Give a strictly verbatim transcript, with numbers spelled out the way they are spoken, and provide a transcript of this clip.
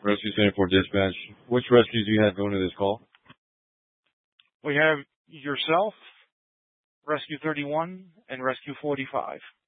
Rescue seventy-four dispatch. Which rescues do you have going to this call? We have yourself, Rescue thirty-one, and Rescue forty-five.